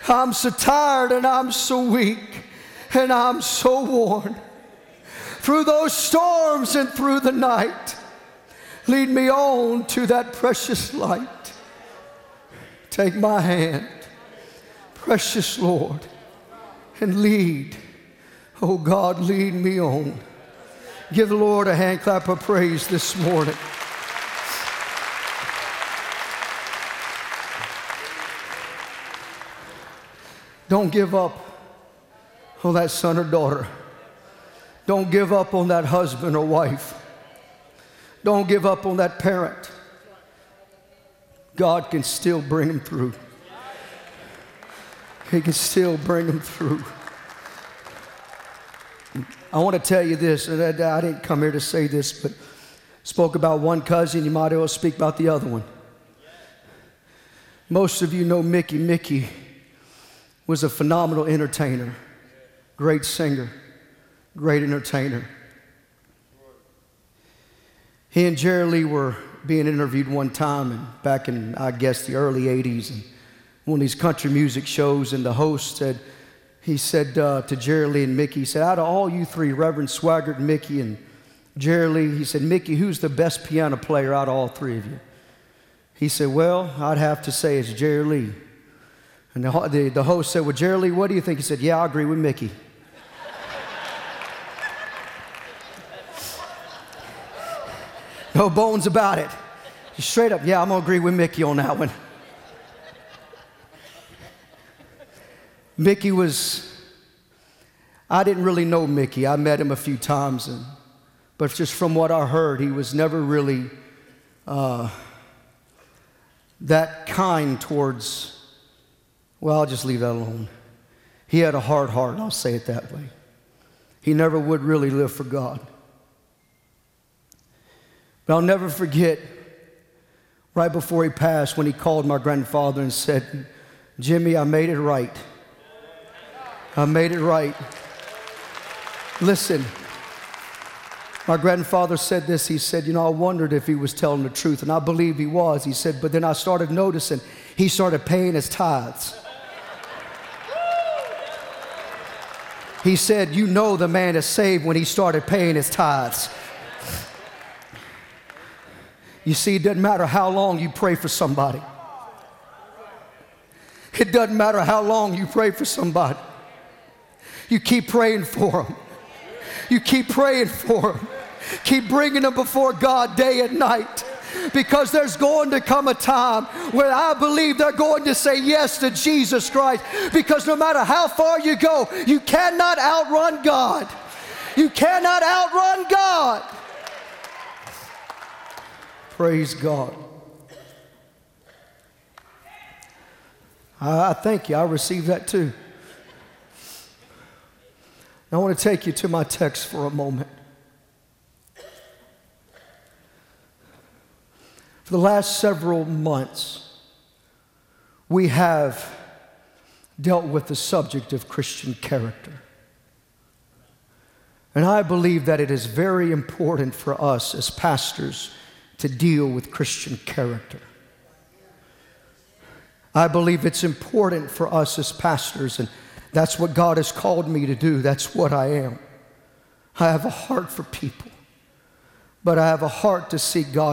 I'm so tired and I'm so weak and I'm so worn. Through those storms and through the night, lead me on to that precious light. Take my hand, precious Lord, and lead. Oh God, lead me on. Give the Lord a hand clap of praise this morning. Don't give up on that son or daughter. Don't give up on that husband or wife. Don't give up on that parent. God can still bring them through. He can still bring them through. I want to tell you this, and I didn't come here to say this, but spoke about one cousin, you might as well speak about the other one. Most of you know Mickey. Mickey was a phenomenal entertainer, great singer, great entertainer. He and Jerry Lee were being interviewed one time, and back in, I guess, the early 80s, and one of these country music shows, and the host said, he said to Jerry Lee and Mickey, he said, out of all you three, Reverend Swaggart, Mickey, and Jerry Lee, he said, Mickey, who's the best piano player out of all three of you? He said, well, I'd have to say it's Jerry Lee. And the host said, well, Jerry Lee, what do you think? He said, yeah, I agree with Mickey. No bones about it. Just straight up, yeah, I'm going to agree with Mickey on that one. Mickey I didn't really know Mickey. I met him a few times, but just from what I heard, he was never really that kind towards, well, I'll just leave that alone. He had a hard heart, I'll say it that way. He never would really live for God. But I'll never forget, right before he passed, when he called my grandfather and said, Jimmy, I made it right. I made it right. Listen, my grandfather said this. He said, I wondered if he was telling the truth, and I believe he was. He said, but then I started noticing he started paying his tithes. He said, the man is saved when he started paying his tithes. You see, it doesn't matter how long you pray for somebody. It doesn't matter how long you pray for somebody. You keep praying for them. You keep praying for them. Keep bringing them before God day and night. Because there's going to come a time where I believe they're going to say yes to Jesus Christ. Because no matter how far you go, you cannot outrun God. You cannot outrun God. Praise God. I thank you. I received that too. I want to take you to my text for a moment. For the last several months, we have dealt with the subject of Christian character. And I believe that it is very important for us as pastors to deal with Christian character. I believe it's important for us as pastors, and that's what God has called me to do. That's what I am. I have a heart for people, but I have a heart to seek God.